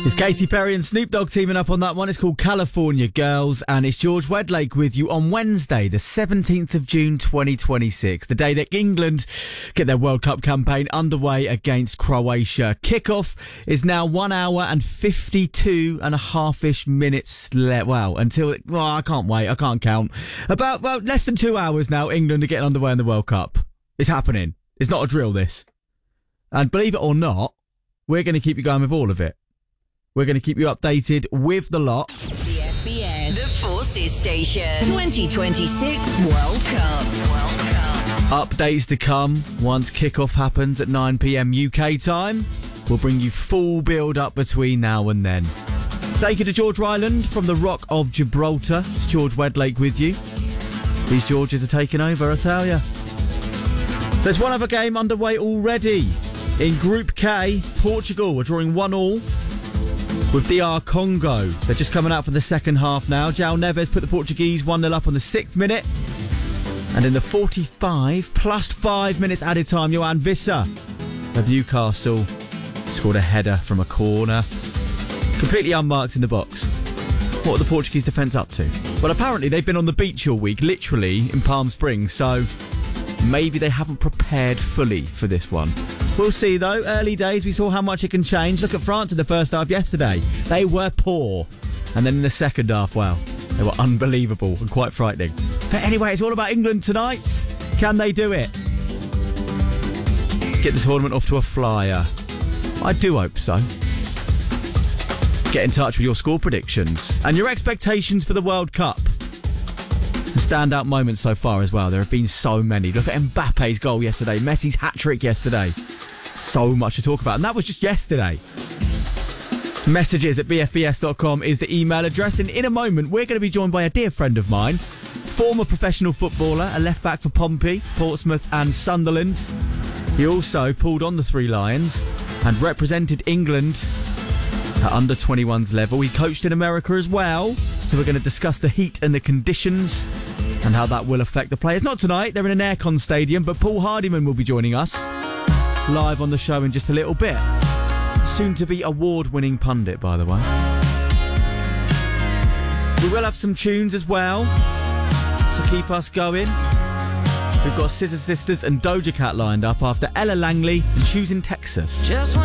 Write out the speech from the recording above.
It's Katy Perry and Snoop Dogg teaming up on that one. It's called California Girls, and it's George Wedlake with you on Wednesday, the 17th of June 2026, the day that England get their World Cup campaign underway against Croatia. Kickoff is now 1 hour and 52 and a half-ish minutes left. Wow, I can't wait, I can't count. About less than 2 hours now, England are getting underway in the World Cup. It's happening. It's not a drill, this. And believe it or not, we're going to keep you going with all of it. We're going to keep you updated with the lot. The FBS, the Forces Station, 2026 World Cup. Updates to come once kickoff happens at 9 p.m. UK time. We'll bring you full build-up between now and then. Take you to George Island from the Rock of Gibraltar. It's George Wedlake with you. These Georges are taking over, I tell you. There's one other game underway already. In Group K, Portugal are drawing 1-1 with DR Congo. They're just coming out for the second half now. João Neves put the Portuguese 1-0 up on the 6th minute. And in the 45 plus 5 minutes added time, Johan Visser of Newcastle scored a header from a corner. Completely unmarked in the box. What are the Portuguese defence up to? Well, apparently they've been on the beach all week, literally in Palm Springs, so maybe they haven't prepared fully for this one. We'll see, though. Early days, we saw how much it can change. Look at France in the first half yesterday. They were poor. And then in the second half, wow, they were unbelievable and quite frightening. But anyway, it's all about England tonight. Can they do it? Get the tournament off to a flyer. I do hope so. Get in touch with your score predictions and your expectations for the World Cup. Standout moments so far as well. There have been so many. Look at Mbappe's goal yesterday. Messi's hat-trick yesterday. So much to talk about. And that was just yesterday. Messages at bfbs.com is the email address. And in a moment, we're going to be joined by a dear friend of mine, former professional footballer, a left-back for Pompey, Portsmouth and Sunderland. He also pulled on the Three Lions and represented England at under-21s level. He coached in America as well. So we're going to discuss the heat and the conditions and how that will affect the players. Not tonight, they're in an aircon stadium, but Paul Hardiman will be joining us live on the show in just a little bit. Soon to be award-winning pundit, by the way. We will have some tunes as well to keep us going. We've got Scissor Sisters and Doja Cat lined up after Ella Langley and Choosing Texas.